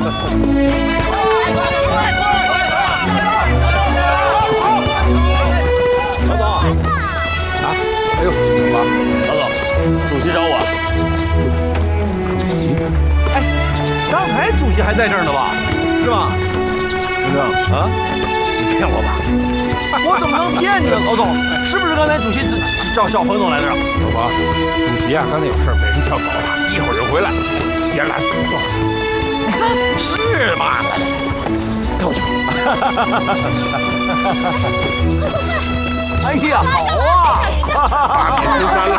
老总，啊，哎呦，怎么了？老总，主席找我。主席？哎，刚才主席还在这儿呢吧？是吧？先生啊，你骗我吧？我怎么能骗你呢？老总，是不是刚才主席找彭总来的？ 有吧？主席啊，刚才有事被人叫走了，一会儿就回来。既然来，坐。 你看是吧？来，跟我去。哎呀，好啊！ 大别出山了。